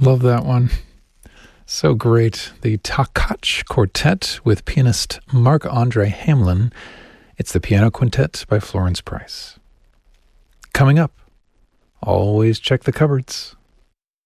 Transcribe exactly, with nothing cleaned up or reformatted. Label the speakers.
Speaker 1: Love that one. So great. The Takach Quartet with pianist Marc-Andre Hamelin. It's the Piano Quintet by Florence Price. Coming up, always check the cupboards.